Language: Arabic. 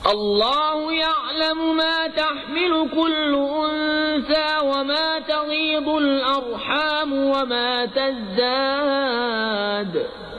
الله يعلم ما تحمل كل أنثى وما تغيض الأرحام وما تزداد